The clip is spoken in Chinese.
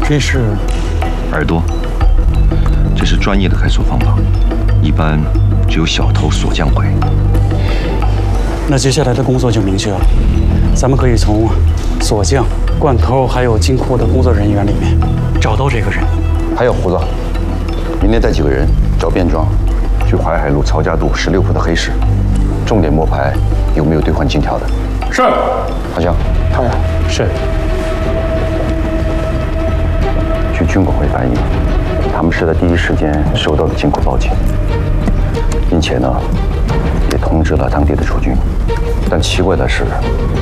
这是耳朵，这是专业的开锁方法，一般只有小偷锁匠会。 那接下来的工作就明确了，咱们可以从锁匠、惯偷还有金库的工作人员里面找到这个人。 还有胡子，明天带几个人找便装，去淮海路曹家渡16铺的黑市，重点摸排有没有兑换金条的。 是， 好像太阳是。 据军管会反映，他们是在第一时间收到的金库报警，并且呢，也通知了当地的驻军。但奇怪的是，